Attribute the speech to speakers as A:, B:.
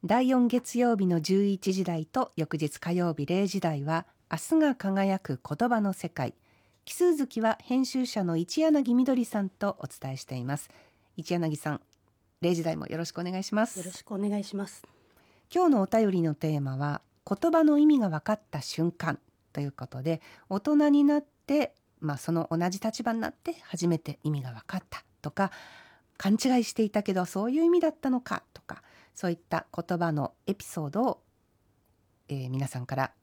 A: 第4月曜日の11時台と翌日火曜日0時台は明日が輝く言葉の世界。奇数月は編集者の一柳みどりさんとお伝えしています。一柳さん、0時台もよろしくお願いします。
B: よろしくお願いします。
A: 今日のお便りのテーマは言葉の意味が分かった瞬間ということで、大人になって、その同じ立場になって初めて意味が分かったとか、勘違いしていたけどそういう意味だったのかとか、そういった言葉のエピソードを、皆さんから